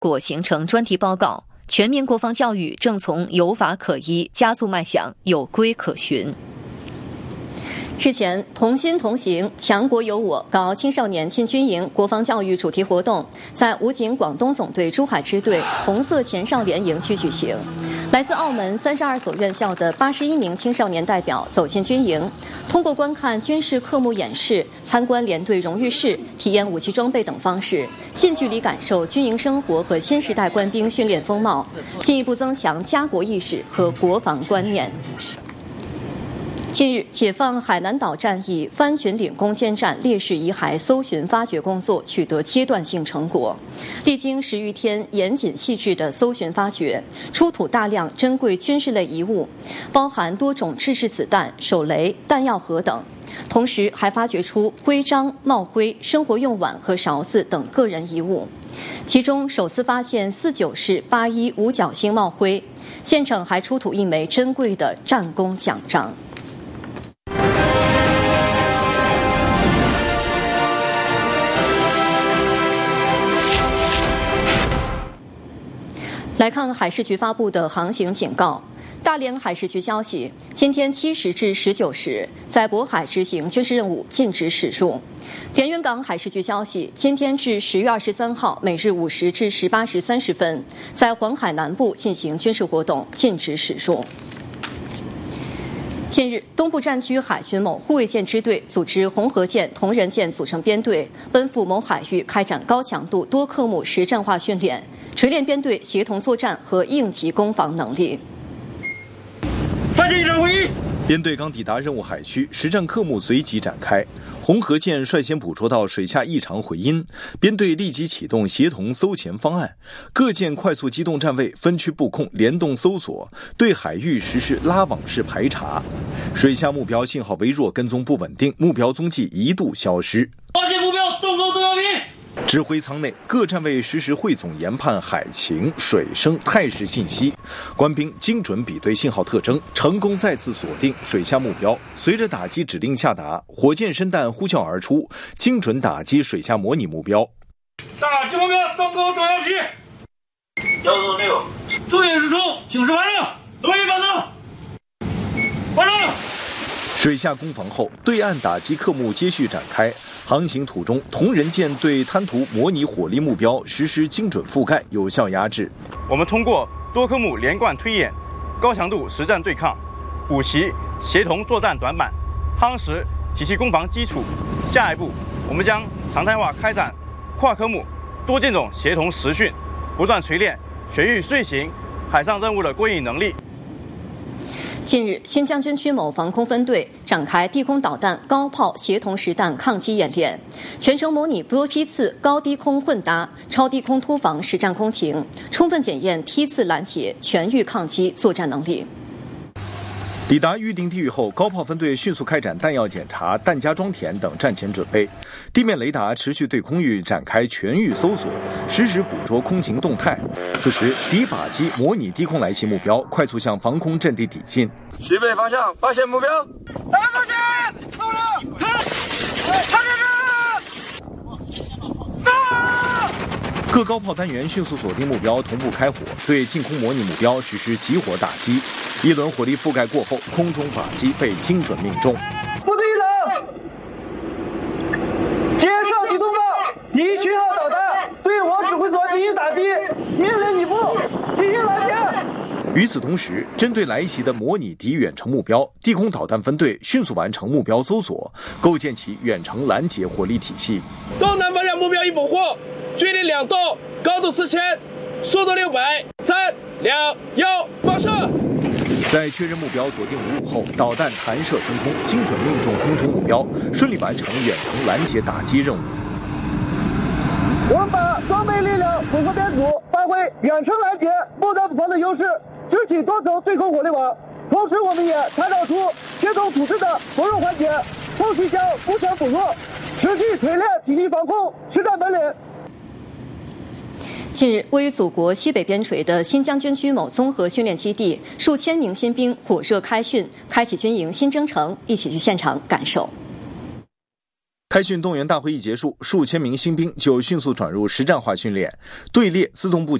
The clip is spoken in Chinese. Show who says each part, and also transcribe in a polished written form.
Speaker 1: 果形成专题报告，全面国防教育正从有法可依加速迈向有规可循。日前，同心同行，强国有我搞青少年进军营国防教育主题活动在武警广东总队珠海支队红色前哨连营区举行。来自澳门32所院校的81名青少年代表走进军营，通过观看军事科目演示、参观连队荣誉室、体验武器装备等方式，近距离感受军营生活和新时代官兵训练风貌，进一步增强家国意识和国防观念。近日，解放海南岛战役番衢岭攻坚战烈士遗骸搜寻发掘工作取得阶段性成果，历经10余天严谨细致的搜寻发掘，出土大量珍贵军事类遗物，包含多种制式子弹、手雷、弹药盒等。同时还发掘出徽章、帽徽、生活用碗和勺子等个人遗物，其中首次发现49式81五角星帽徽，现场还出土一枚珍贵的战功奖章。来看海事局发布的航行警告。大连海事局消息，今天7时至19时，在渤海执行军事任务禁止驶入。连云港海事局消息，今天至10月23号每日5时至18时30分，在黄海南部进行军事活动，禁止驶入。近日，东部战区海军某护卫舰支队组织红河舰、同仁舰组成编队，奔赴某海域开展高强度多科目实战化训练，锤炼编队协同作战和应急攻防能力。
Speaker 2: 发现一场会议，
Speaker 3: 编队刚抵达任务海区，实战科目随即展开。红河舰率先捕捉到水下异常回音，编队立即启动协同搜潜方案，各舰快速机动站位，分区布控，联动搜索，对海域实施拉网式排查。水下目标信号微弱，跟踪不稳定，目标踪迹一度消失。
Speaker 2: 发现目标，动工动药品。
Speaker 3: 指挥舱内，各站位实时汇总研判海情、水声、态势信息，官兵精准比对信号特征，成功再次锁定水下目标。随着打击指令下达，火箭申弹呼啸而出，精准打击水下模拟目标。
Speaker 2: 打击目标，动工动药品。106，作业日出，警示完成，动员发动，完成。
Speaker 3: 水下攻防后，对岸打击科目接续展开。航行途中，同仁舰对滩涂模拟火力目标实施精准覆盖，有效压制。
Speaker 4: 我们通过多科目连贯推演、高强度实战对抗，补齐协同作战短板，夯实体系攻防基础。下一步，我们将常态化开展跨科目、多舰种协同实训，不断锤炼水域遂行海上任务的过硬能力。
Speaker 1: 近日，新疆军区某防空分队展开地空导弹、高炮协同实弹抗击演练，全程模拟多批次高低空混搭、超低空突防实战空情，充分检验梯次拦截、全域抗击作战能力。
Speaker 3: 抵达预定地域后，高炮分队迅速开展弹药检查、弹夹装填等战前准备。地面雷达持续对空域展开全域搜索，实时捕捉空情动态。此时，敌靶机模拟低空来袭目标，快速向防空阵地抵近。
Speaker 5: 西北方向发现目标，打发现，走了，看
Speaker 3: 各高炮单元迅速锁定目标，同步开火，对近空模拟目标实施集火打击。一轮火力覆盖过后，空中靶机被精准命中。
Speaker 5: 部队一等，接上机动炮，敌讯号导弹对我指挥所进行打击，命令你部进行拦截。
Speaker 3: 与此同时，针对来袭的模拟敌远程目标，地空导弹分队迅速完成目标搜索，构建起远程拦截火力体系。
Speaker 6: 东南方向目标已捕获，距离2洞，高度4000，速度600，3、2、1，发射。
Speaker 3: 在确认目标锁定无误后，导弹弹射升空，精准命中空中目标，顺利完成远程拦截打击任务。
Speaker 5: 我们把装备力量混合编组，发挥远程拦截、莫大不防的优势，支起多层对空火力网。同时，我们也参照出协同处置的薄弱环节，后续将扶强补弱，持续锤炼体系防空实战本领。
Speaker 1: 近日，位于祖国西北边陲的新疆军区某综合训练基地，数千名新兵火热开训，开启军营新征程。一起去现场感受。
Speaker 3: 开训动员大会一结束，数千名新兵就迅速转入实战化训练，队列自动步